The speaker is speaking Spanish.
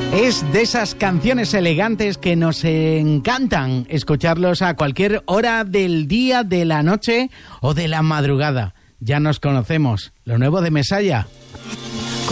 Es de esas canciones elegantes que nos encantan escucharlos a cualquier hora del día, de la noche o de la madrugada. Ya nos conocemos. Lo nuevo de Mesalla.